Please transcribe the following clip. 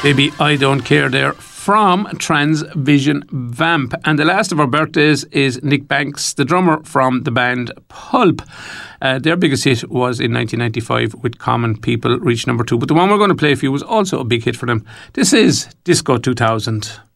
Baby, I Don't Care there from Transvision Vamp. And the last of our birthdays is Nick Banks, the drummer from the band Pulp. Their biggest hit was in 1995 with Common People, reached number 2. But the one we're going to play for you was also a big hit for them. This is Disco 2000.